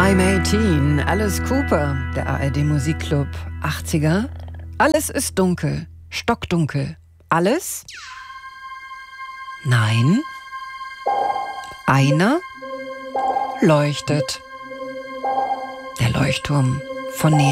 I'm 18, Alice Cooper, der ARD-Musikclub 80er. Alles ist dunkel, stockdunkel. Alles? Nein. Einer leuchtet. Der Leuchtturm von nebenan.